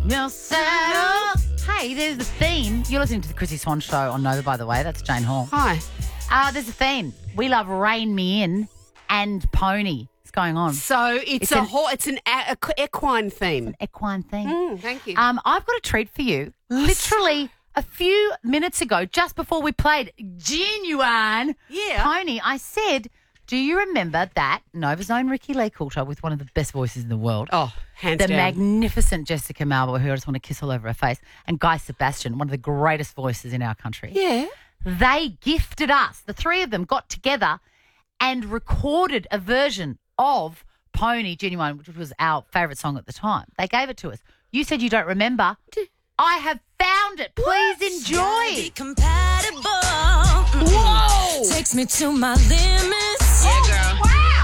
You're sad. Hey, there's the theme. You're listening to the Chrissy Swan Show on Nova, by the way. That's Jane Hall. Hi. There's a theme. We love Rain Me In and Pony. What's going on? So it's an equine theme. Equine theme. Thank you. I've got a treat for you. Literally a few minutes ago, just before we played Genuine Pony, I said, do you remember that Nova's own Ricky Lee Coulter with one of the best voices in the world? Oh, hands the down. magnificent Jessica Malba, who I just want to kiss all over her face, and Guy Sebastian, one of the greatest voices in our country. Yeah. They gifted us, the three of them got together and recorded a version of Pony Genuine, which was our favourite song at the time. They gave it to us. You said you don't remember. I have found it. Please enjoy. Compatible. Whoa! Takes me to my limit.